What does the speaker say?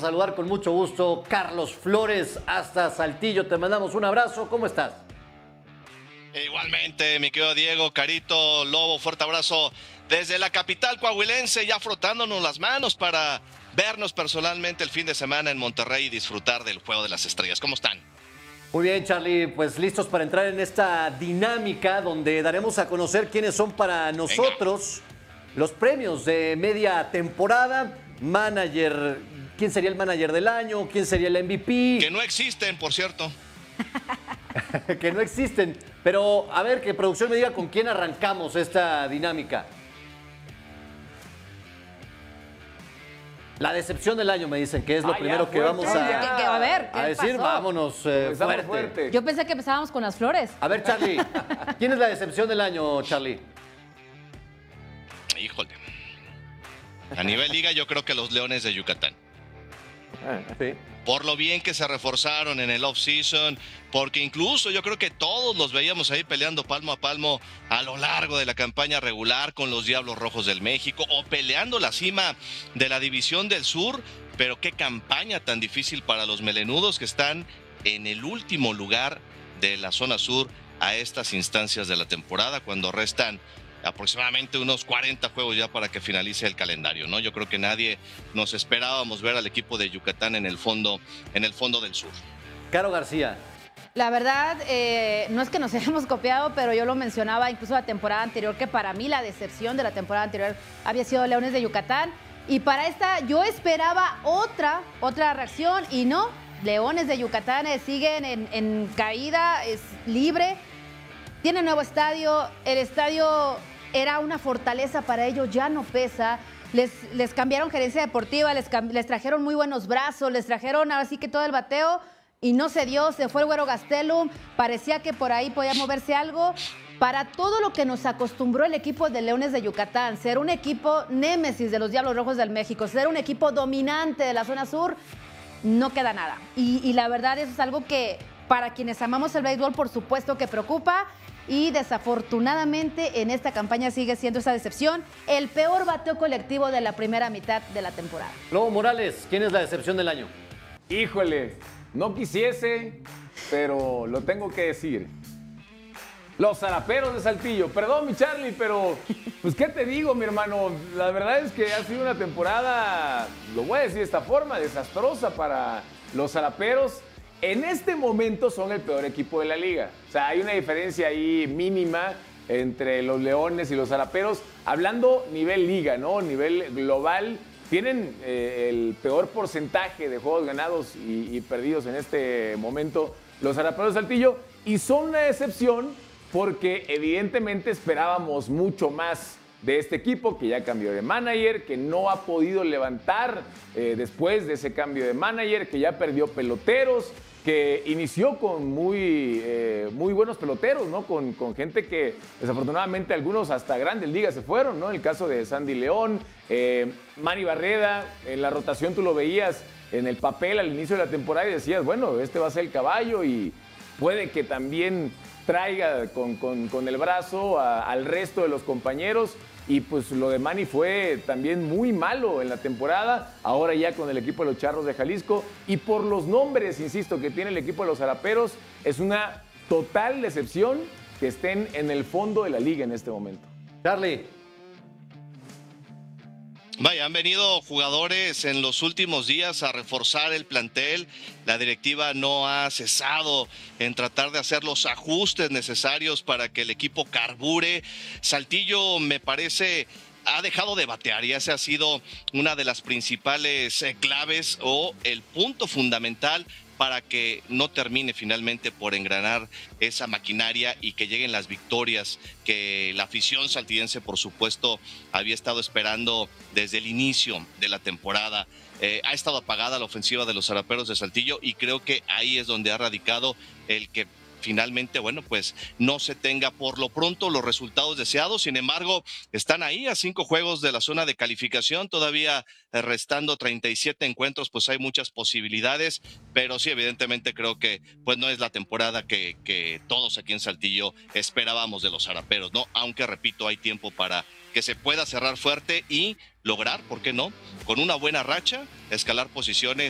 a saludar con mucho gusto Carlos Flores hasta Saltillo. Te mandamos un abrazo. ¿Cómo estás? Igualmente, mi querido Diego, Carito, Lobo, fuerte abrazo desde la capital coahuilense, ya frotándonos las manos para vernos personalmente el fin de semana en Monterrey y disfrutar del Juego de las Estrellas. ¿Cómo están? Muy bien, Charlie, pues listos para entrar en esta dinámica donde daremos a conocer quiénes son para nosotros los premios de media temporada. Manager, ¿quién sería el manager del año? ¿Quién sería el MVP? Que no existen, por cierto. Que no existen. Pero a ver, que producción me diga con quién arrancamos esta dinámica. La decepción del año me dicen que es lo primero que vamos a decir. Pasó? Vámonos fuerte. Yo pensé que empezábamos con las flores. A ver, Charlie, ¿quién es la decepción del año, Charlie? Híjole. A nivel liga yo creo que los Leones de Yucatán. Sí. Por lo bien que se reforzaron en el off-season, porque incluso yo creo que todos los veíamos ahí peleando palmo a palmo a lo largo de la campaña regular con los Diablos Rojos del México o peleando la cima de la División del Sur, pero qué campaña tan difícil para los melenudos que están en el último lugar de la zona sur a estas instancias de la temporada cuando restan aproximadamente unos 40 juegos ya para que finalice el calendario, ¿no? Yo creo que nadie nos esperábamos ver al equipo de Yucatán en el fondo del sur. Caro García. La verdad, no es que nos hayamos copiado, pero yo lo mencionaba incluso la temporada anterior, que para mí la decepción de la temporada anterior había sido Leones de Yucatán. Y para esta yo esperaba otra reacción y no. Leones de Yucatán siguen en caída, es libre. Tiene nuevo estadio, el estadio era una fortaleza para ellos, ya no pesa. Les cambiaron gerencia deportiva, les trajeron muy buenos brazos, les trajeron ahora sí que todo el bateo y no se dio, se fue el Güero Gastelum, parecía que por ahí podía moverse algo. Para todo lo que nos acostumbró el equipo de Leones de Yucatán, ser un equipo némesis de los Diablos Rojos del México, ser un equipo dominante de la zona sur, no queda nada. Y la verdad eso es algo que para quienes amamos el béisbol por supuesto que preocupa. Y desafortunadamente en esta campaña sigue siendo esa decepción, el peor bateo colectivo de la primera mitad de la temporada. Lobo Morales, ¿quién es la decepción del año? Híjole, no quisiese, pero lo tengo que decir. Los Zaraperos de Saltillo. Perdón, mi Charlie, pero pues qué te digo, mi hermano. La verdad es que ha sido una temporada, lo voy a decir de esta forma, desastrosa para los Zaraperos. En este momento son el peor equipo de la liga. O sea, hay una diferencia ahí mínima entre los Leones y los Zaraperos. Hablando nivel liga, ¿no? Nivel global, tienen el peor porcentaje de juegos ganados y perdidos en este momento los Zaraperos de Saltillo. Y son una decepción porque evidentemente esperábamos mucho más de este equipo que ya cambió de manager, que no ha podido levantar después de ese cambio de manager, que ya perdió peloteros, que inició con muy buenos peloteros, ¿no? Con gente que desafortunadamente algunos hasta grandes ligas se fueron, ¿no? El caso de Sandy León, Manny Barreda, en la rotación tú lo veías en el papel al inicio de la temporada y decías, bueno, este va a ser el caballo y puede que también traiga con el brazo al resto de los compañeros. Y pues lo de Manny fue también muy malo en la temporada, ahora ya con el equipo de los Charros de Jalisco. Y por los nombres, insisto, que tiene el equipo de los Zaraperos, es una total decepción que estén en el fondo de la liga en este momento. Charlie. Vaya, han venido jugadores en los últimos días a reforzar el plantel. La directiva no ha cesado en tratar de hacer los ajustes necesarios para que el equipo carbure. Saltillo, me parece, ha dejado de batear y esa ha sido una de las principales claves o el punto fundamental para que no termine finalmente por engranar esa maquinaria y que lleguen las victorias que la afición saltillense, por supuesto, había estado esperando desde el inicio de la temporada. Ha estado apagada la ofensiva de los Zaraperos de Saltillo y creo que ahí es donde ha radicado el que finalmente, bueno, pues no se tenga por lo pronto los resultados deseados. Sin embargo, están ahí a 5 juegos de la zona de calificación, todavía restando 37 encuentros, pues hay muchas posibilidades, pero sí, evidentemente creo que pues no es la temporada que todos aquí en Saltillo esperábamos de los Zaraperos, ¿no? Aunque, repito, hay tiempo para que se pueda cerrar fuerte y lograr, ¿por qué no?, con una buena racha, escalar posiciones